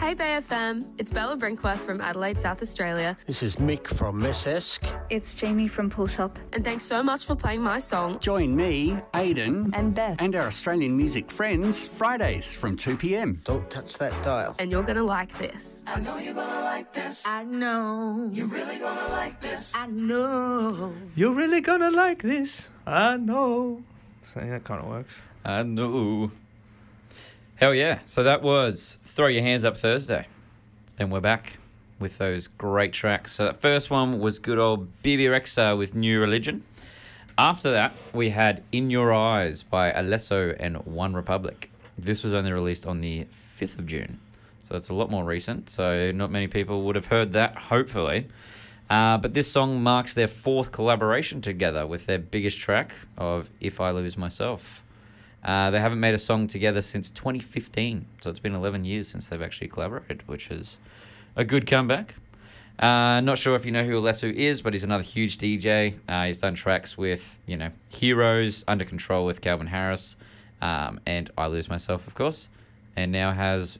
Hey Bay FM, it's Bella Brinkworth from Adelaide, South Australia. This is Mick from Messesk. It's Jamie from Pull Shop. And thanks so much for playing my song. Join me, Aidan, And Beth. and our Australian music friends Fridays from 2 p.m. Don't touch that dial. And you're going to like this. I know you're gonna like this. I know. You're really gonna like this. I know. You're really gonna like this. I know. So that kind of works. I know. Hell yeah. So that was Throw Your Hands Up Thursday. And we're back with those great tracks. So that first one was good old BB Rexa with New Religion. After that, we had In Your Eyes by Alesso and One Republic. This was only released on the 5th of June. So it's a lot more recent. So not many people would have heard that, hopefully. But this song marks their 4th collaboration together with their biggest track of If I Lose Myself. They haven't made a song together since 2015, so it's been 11 years since they've actually collaborated, which is a good comeback. Not sure if you know who Alesso is, but he's another huge DJ. He's done tracks with, Heroes, Under Control with Calvin Harris, and I Lose Myself, of course, and now has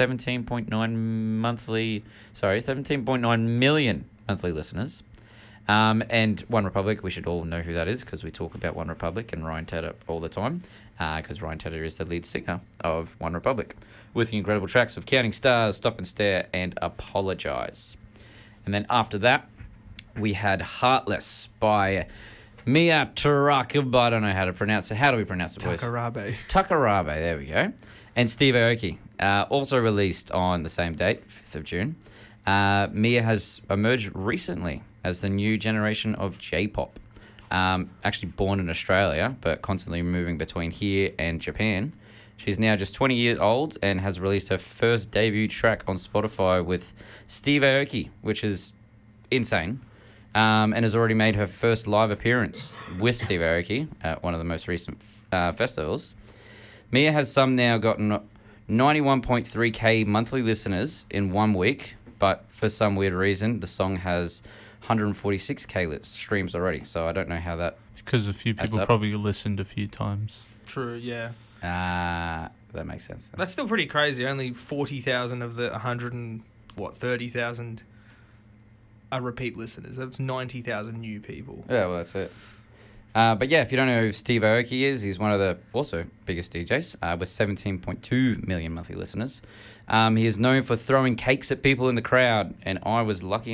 17.9 million monthly listeners. And One Republic, we should all know who that is because we talk about One Republic and Ryan Tedder all the time, because Ryan Tedder is the lead singer of One Republic, with the incredible tracks of Counting Stars, Stop and Stare, and Apologise. And then after that, we had Heartless by Mia Tarakaba. I don't know how to pronounce it. How do we pronounce it, boys? Takarabe, there we go. And Steve Aoki, also released on the same date, 5th of June. Mia has emerged recently as the new generation of J-pop. Actually born in Australia, but constantly moving between here and Japan. She's now just 20 years old and has released her first debut track on Spotify with Steve Aoki, which is insane, and has already made her first live appearance with Steve Aoki at one of the most recent festivals. Mia has now gotten 91.3k monthly listeners in 1 week, but for some weird reason, the song has 146k streams already, so I don't know how that... Because a few people probably listened a few times. True, yeah. That makes sense. That's still pretty crazy. Only 40,000 of the 30,000 are repeat listeners. That's 90,000 new people. Yeah, well, that's it. But yeah, if you don't know who Steve Aoki is, he's one of the also biggest DJs with 17.2 million monthly listeners. He is known for throwing cakes at people in the crowd, and I was lucky